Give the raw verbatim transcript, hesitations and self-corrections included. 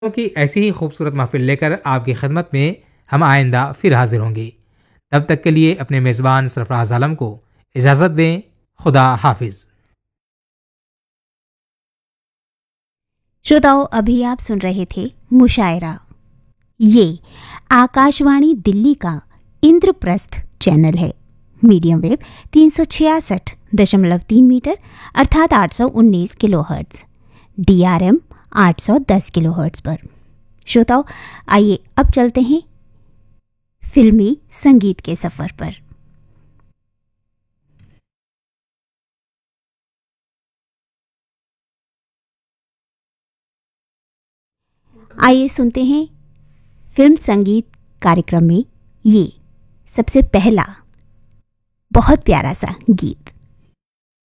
क्योंकि ऐसी ही खूबसूरत महफिल लेकर आपकी खिदमत में हम आइंदा फिर हाजिर होंगे। तब तक के लिए अपने मेज़बान सरफराज आलम को इजाज़त दें। खुदा हाफिज। श्रोताओं, अभी आप सुन रहे थे मुशायरा। ये आकाशवाणी दिल्ली का इंद्रप्रस्थ चैनल है। मीडियम वेव तीन सौ छियासठ दशमलव तीन मीटर अर्थात आठ सौ उन्नीस kilo hertz, D R M आठ सौ दस किलो हर्ट्ज पर। श्रोताओं, आइए अब चलते हैं फिल्मी संगीत के सफर पर। आइए सुनते हैं फिल्म संगीत कार्यक्रम में ये सबसे पहला बहुत प्यारा सा गीत।